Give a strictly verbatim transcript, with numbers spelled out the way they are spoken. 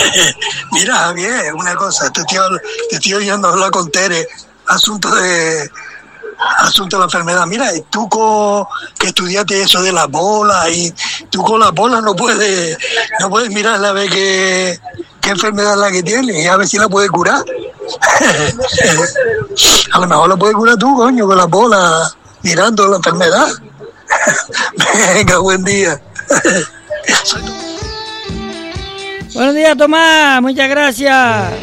Mira, Javier, una cosa, te estoy, te estoy oyendo hablar con Tere, asunto de asunto de la enfermedad. Mira, tú con, que estudiaste eso de las bolas, y tú con las bolas no puedes, no puedes mirar a ver qué, qué enfermedad es la que tiene y a ver si la puedes curar. A lo mejor la puedes curar tú, coño, con las bolas, mirando la enfermedad. Venga, buen día. Buenos días, Tomás, muchas gracias.